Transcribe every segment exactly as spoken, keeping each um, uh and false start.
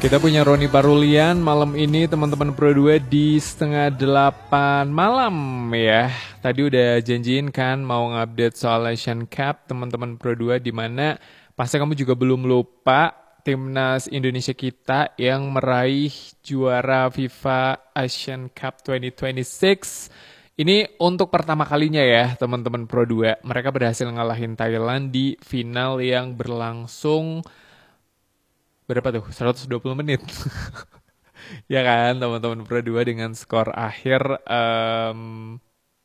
Kita punya Roni Parulian malam ini teman-teman Pro dua di setengah delapan malam ya. Tadi udah janjiin kan mau ngupdate soal Asian Cup teman-teman Pro dua, di mana pasti kamu juga belum lupa timnas Indonesia kita yang meraih juara FIFA Asian Cup dua ribu dua puluh enam. Ini untuk pertama kalinya ya teman-teman Pro dua. Mereka berhasil ngalahin Thailand di final yang berlangsung berapa tuh? seratus dua puluh menit. Ya kan teman-teman Pro dua, dengan skor akhir um,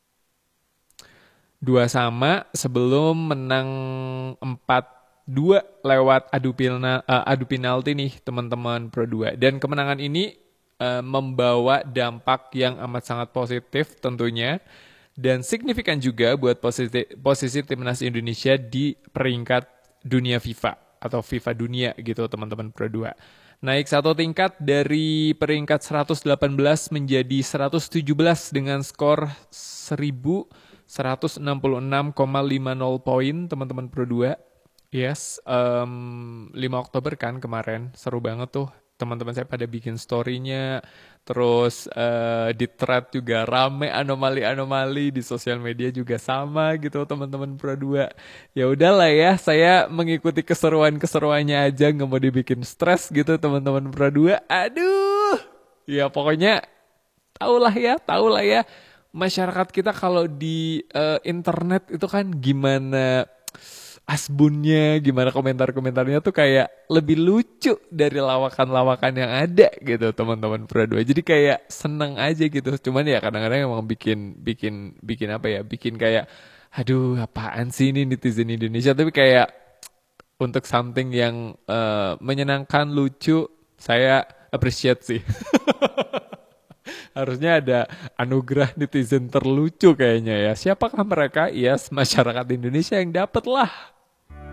dua sama sebelum menang empat dua lewat adu, pilna, uh, adu penalti nih teman-teman Pro dua. Dan kemenangan ini uh, membawa dampak yang amat sangat positif tentunya, dan signifikan juga buat posisi, posisi timnas Indonesia di peringkat dunia FIFA atau FIFA dunia gitu teman-teman Pro dua. Naik satu tingkat dari peringkat seratus delapan belas menjadi seratus tujuh belas dengan skor seribu seratus enam puluh enam koma lima nol poin teman-teman Pro dua. Yes, um, lima Oktober kan kemarin, seru banget tuh. Teman-teman saya pada bikin story-nya, terus uh, di thread juga rame, anomali-anomali di sosial media juga sama gitu teman-teman Pro dua. Ya udahlah ya, saya mengikuti keseruan-keseruannya aja, nggak mau dibikin stres gitu teman-teman Pro dua. Aduh, ya pokoknya tahulah ya, tahulah ya masyarakat kita kalau di uh, internet itu kan gimana asbunnya, gimana komentar-komentarnya tuh kayak lebih lucu dari lawakan-lawakan yang ada gitu teman-teman Pro dua. Jadi kayak seneng aja gitu. Cuman ya kadang-kadang emang bikin bikin bikin apa ya? Bikin kayak aduh apaan sih ini netizen Indonesia, tapi kayak untuk something yang uh, menyenangkan, lucu, saya appreciate sih. Harusnya ada anugerah netizen terlucu kayaknya ya. Siapakah mereka? Yes, masyarakat Indonesia yang dapat lah.